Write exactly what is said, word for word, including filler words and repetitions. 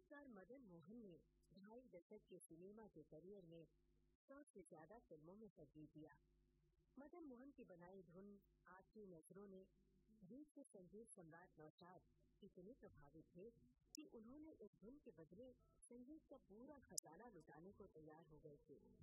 फिल्मकार मदन मोहन ने ढाई दशक के सिनेमा के करियर में सौ से ज्यादा फिल्मों में संगीत दिया। मदन मोहन की बनाई धुन आपकी नजरों ने गीत के संगीत सम्राट नौशाद इतने प्रभावित थे कि उन्होंने इस धुन के बदले संगीत का पूरा खजाना लुटाने को तैयार हो गए थे।